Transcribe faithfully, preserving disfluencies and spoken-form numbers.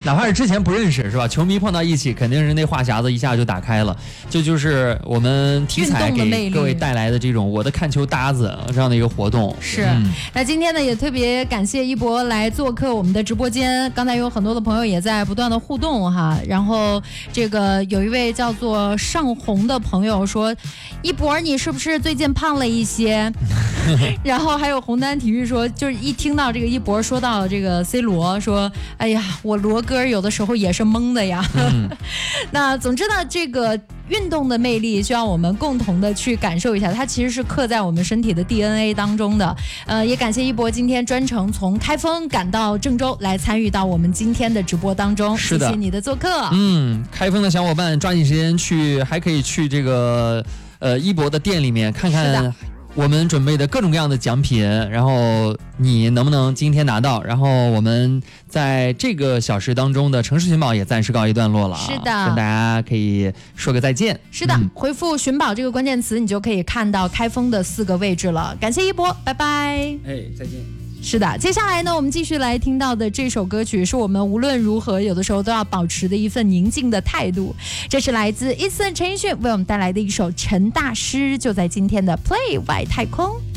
哪怕是之前不认识是吧？球迷碰到一起，肯定是那话匣子一下就打开了。这就是我们体彩给各位带来的这种我的看球搭子这样的一个活动。 是、嗯，那今天呢也特别感谢一博来做客我们的直播间。刚才有很多的朋友也在不断的互动哈，然后这个有一位叫做上红的朋友说，一博你是不是最近胖了一些？然后还有红丹体育说，就是一听到这个一博说到这个 C 罗，说哎呀我罗哥有的时候也是懵的呀。嗯、那总之呢，这个运动的魅力需要我们共同的去感受一下，它其实是刻在我们身体的 D N A 当中的。呃，也感谢一博今天专程从开封赶到郑州来参与到我们今天的直播当中， 是的， 谢谢你的做客。 嗯，开封的小伙伴抓紧时间去，还可以去这个呃一博的店里面看看我们准备的各种各样的奖品，然后你能不能今天拿到？然后我们在这个小时当中的城市寻宝也暂时告一段落了， 是的， 跟大家可以说个再见。 是的、嗯、回复寻宝这个关键词，你就可以看到开封的四个位置了。感谢一博，拜拜。 哎，再见。 是的，接下来呢，我们继续来听到的这首歌曲，是我们无论如何有的时候都要保持的一份宁静的态度。这是来自 Eason 陈奕迅为我们带来的一首陈大师，就在今天的 Play 外太空。